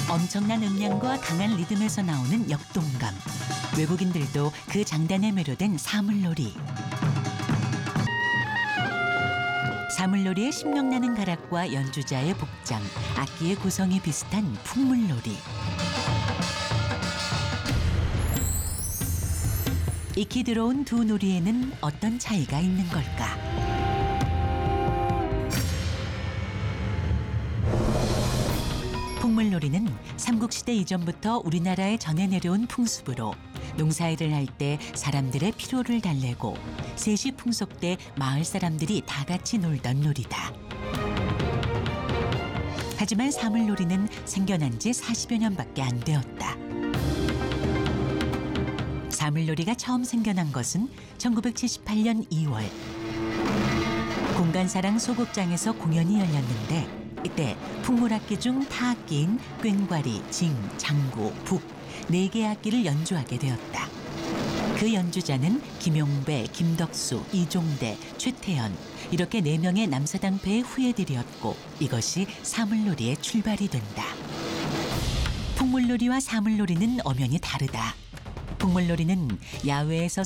엄청난 음량과 강한 리듬에서 나오는 역동감. 외국인들도 그 장단에 매료된 사물놀이. 사물놀이의 신명나는 가락과 연주자의 복장, 악기의 구성이 비슷한 풍물놀이. 익히 들어온 두 놀이에는 어떤 차이가 있는 걸까? 풍물놀이는 삼국시대 이전부터 우리나라에 전해 내려온 풍습으로 농사일을 할 때 사람들의 피로를 달래고 셋이 풍속 때 마을 사람들이 다 같이 놀던 놀이다. 하지만 사물놀이는 생겨난 지 40여 년밖에 안 되었다. 사물놀이가 처음 생겨난 것은 1978년 2월 공간사랑 소극장에서 공연이 열렸는데 이때 풍물악기 중 타악기인 꽹과리, 징, 장구, 북 4개 악기를 연주하게 되었다. 그 연주자는 김용배, 김덕수, 이종대, 최태현 이렇게 4명의 남사당패의 후예들이었고 이것이 사물놀이의 출발이 된다. 풍물놀이와 사물놀이는 엄연히 다르다. 풍물놀이는 야외에서